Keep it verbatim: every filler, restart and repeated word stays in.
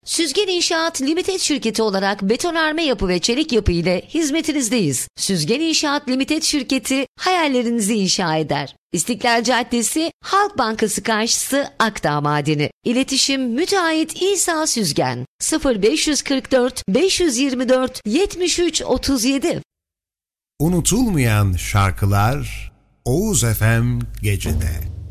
Süzgen İnşaat Limited şirketi olarak betonarme yapı ve çelik yapı ile hizmetinizdeyiz. Süzgen İnşaat Limited şirketi hayallerinizi inşa eder. İstiklal Caddesi, Halk Bankası karşısı, Akdağ Madeni. İletişim Müteahhit İsa Süzgen sıfır beş kırk dört beş yirmi dört yetmiş üç otuz yedi. Unutulmayan şarkılar Oğuz F M Gece'de.